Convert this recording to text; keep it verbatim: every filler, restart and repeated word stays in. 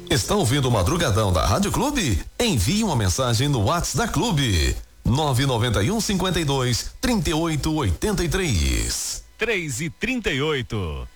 Está ouvindo o Madrugadão da Rádio Clube? Envie uma mensagem no WhatsApp da Clube. nove nove um, cinquenta e dois, trinta e oito, oitenta e três. três e trinta e oito.